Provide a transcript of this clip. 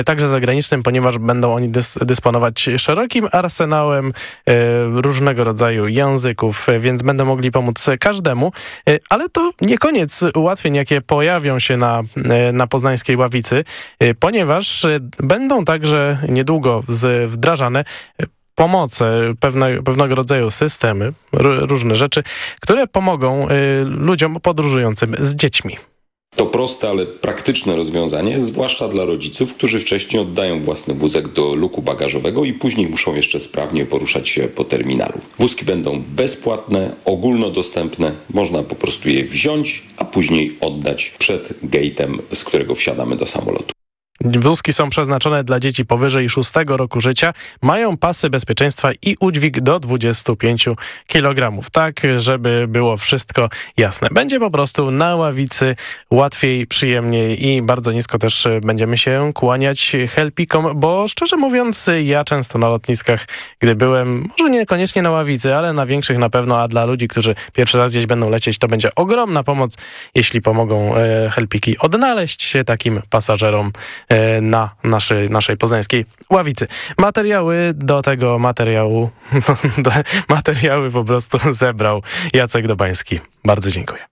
także zagranicznym, ponieważ będą oni dysponować szerokim arsenałem różnego rodzaju języków, więc będą mogli pomóc każdemu. Ale to nie koniec ułatwień, jakie pojawią się na poznańskiej ławicy, ponieważ będą także niedługo wdrażane pomoce, pewnego rodzaju systemy, różne rzeczy, które pomogą ludziom podróżującym z dziećmi. To proste, ale praktyczne rozwiązanie, zwłaszcza dla rodziców, którzy wcześniej oddają własny wózek do luku bagażowego i później muszą jeszcze sprawnie poruszać się po terminalu. Wózki będą bezpłatne, ogólnodostępne, można po prostu je wziąć, a później oddać przed gate'em, z którego wsiadamy do samolotu. Wózki są przeznaczone dla dzieci powyżej 6 roku życia, mają pasy bezpieczeństwa i udźwig do 25 kg. Tak, żeby było wszystko jasne. Będzie po prostu na ławicy łatwiej, przyjemniej i bardzo nisko też będziemy się kłaniać helpikom, bo szczerze mówiąc, ja często na lotniskach, gdy byłem, może niekoniecznie na ławicy, ale na większych na pewno, a dla ludzi, którzy pierwszy raz gdzieś będą lecieć, to będzie ogromna pomoc, jeśli pomogą helpiki odnaleźć się takim pasażerom na naszej poznańskiej ławicy. Materiały do tego materiału po prostu zebrał Jacek Dobański. Bardzo dziękuję.